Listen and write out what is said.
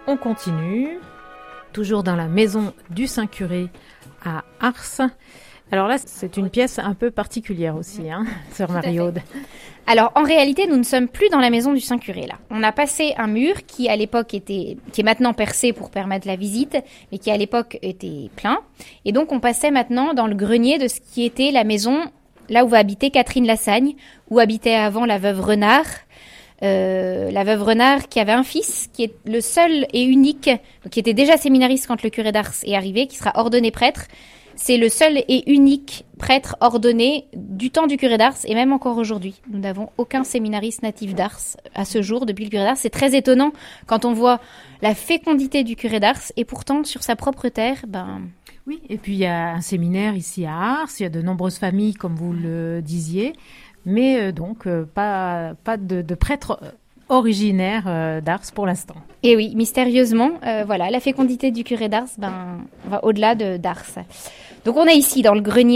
On continue, toujours dans la maison du Saint-Curé à Ars. Alors là, c'est une pièce un peu particulière aussi, sœur Marie-Aude. Alors, en réalité, nous ne sommes plus dans la maison du Saint-Curé, là. On a passé un mur qui, à l'époque, qui est maintenant percé pour permettre la visite, mais qui, à l'époque, était plein. Et donc, on passait maintenant dans le grenier de ce qui était la maison, là où va habiter Catherine Lassagne, où habitait avant la veuve Renard. La veuve Renard qui avait un fils, qui est le seul et unique, qui était déjà séminariste quand le curé d'Ars est arrivé, qui sera ordonné prêtre. C'est le seul et unique prêtre ordonné du temps du curé d'Ars et même encore aujourd'hui. Nous n'avons aucun séminariste natif d'Ars à ce jour depuis le curé d'Ars. C'est très étonnant quand on voit la fécondité du curé d'Ars et pourtant sur sa propre terre, Oui, et puis il y a un séminaire ici à Ars, il y a de nombreuses familles comme vous le disiez, mais pas de prêtre originaire d'Ars pour l'instant. Et oui, mystérieusement, la fécondité du curé d'Ars va au-delà d'Ars. Donc on est ici dans le grenier